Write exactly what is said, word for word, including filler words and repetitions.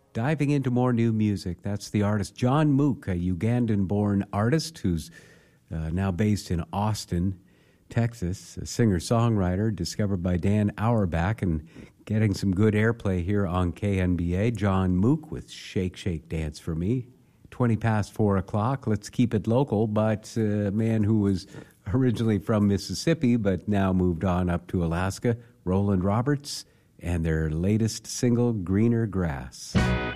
Diving into more new music, that's the artist John Mook, a Ugandan-born artist who's uh, now based in Austin, Texas, a singer-songwriter discovered by Dan Auerbach and getting some good airplay here on K N B A. John Mook with Shake, Shake, Dance for Me. twenty past four o'clock. Let's keep it local, but a man who was originally from Mississippi but now moved on up to Alaska, Roland Roberts, and their latest single, Greener Grass.